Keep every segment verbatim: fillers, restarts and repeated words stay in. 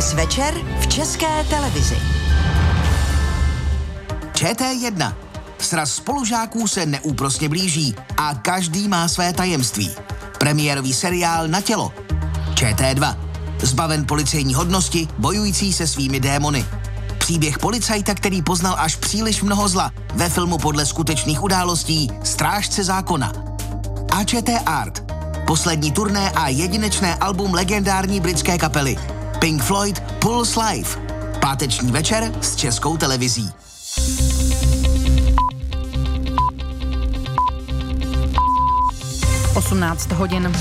Dnes večer v České televizi. Č T jedna. Sraz spolužáků se neúprosně blíží a každý má své tajemství. Premiérový seriál Na tělo. Č T dva. Zbaven policejní hodnosti, bojující se svými démony. Příběh policajta, který poznal až příliš mnoho zla, ve filmu podle skutečných událostí Strážce zákona. A Č T Art. Poslední turné a jedinečné album legendární britské kapely Pink Floyd Pulse Live. Páteční večer s Českou televizí. osmnáct hodin.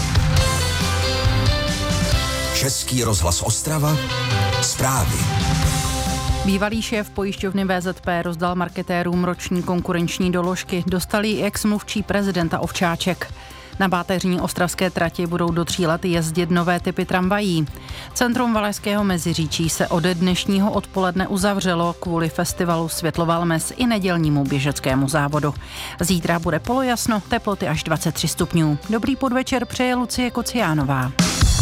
Český rozhlas Ostrava. Zprávy. Bývalý šéf pojišťovny V Z P rozdal marketérům roční konkurenční doložky. Dostali i ex-mluvčí prezidenta Ovčáček. Na páteřní ostravské trati budou do tří let jezdit nové typy tramvají. Centrum Valašského Meziříčí se ode dnešního odpoledne uzavřelo kvůli festivalu Světlovalmes i nedělnímu běžeckému závodu. Zítra bude polojasno, teploty až dvacet tři stupňů. Dobrý podvečer přeje Lucie Kociánová.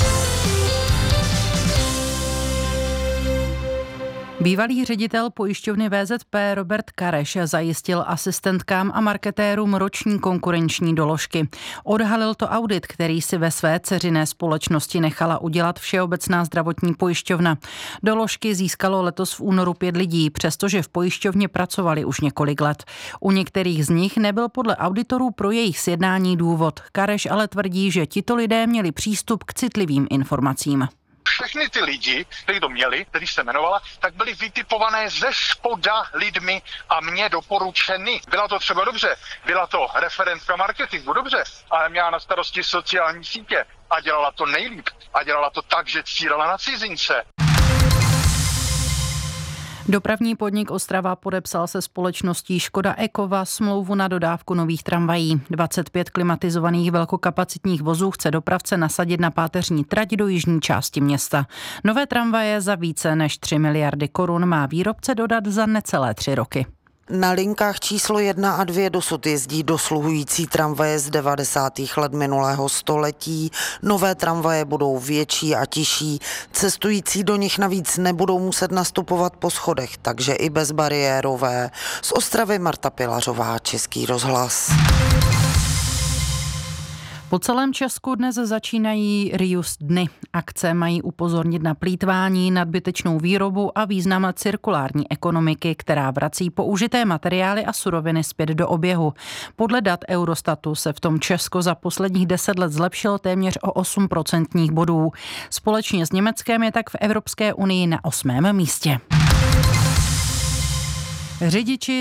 Bývalý ředitel pojišťovny V Z P Robert Kareš zajistil asistentkám a marketérům roční konkurenční doložky. Odhalil to audit, který si ve své dceřiné společnosti nechala udělat Všeobecná zdravotní pojišťovna. Doložky získalo letos v únoru pět lidí, přestože v pojišťovně pracovali už několik let. U některých z nich nebyl podle auditorů pro jejich sjednání důvod. Kareš ale tvrdí, že tito lidé měli přístup k citlivým informacím. Všechny ty lidi, kteří to měli, který se jmenovala, tak byly vytipované ze spoda lidmi a mě doporučeny. Byla to třeba dobře, byla to referentka marketingu, dobře, ale měla na starosti sociální sítě a dělala to nejlíp. A dělala to tak, že cílila na cizince. Dopravní podnik Ostrava podepsal se společností Škoda Ekova smlouvu na dodávku nových tramvají. dvacet pět klimatizovaných velkokapacitních vozů chce dopravce nasadit na páteřní trať do jižní části města. Nové tramvaje za více než tři miliardy korun má výrobce dodat za necelé tři roky. Na linkách číslo jedna a dvě dosud jezdí dosluhující tramvaje z devadesátých let minulého století. Nové tramvaje budou větší a tižší. Cestující do nich navíc nebudou muset nastupovat po schodech, takže i bezbariérové. Z Ostravy Marta Pilařová, Český rozhlas. Po celém Česku dnes začínají Reuse dny. Akce mají upozornit na plýtvání, nadbytečnou výrobu a význam cirkulární ekonomiky, která vrací použité materiály a suroviny zpět do oběhu. Podle dat Eurostatu se v tom Česko za posledních deset let zlepšilo téměř o osm procentních bodů. Společně s Německem je tak v Evropské unii na osmém místě. Řidiči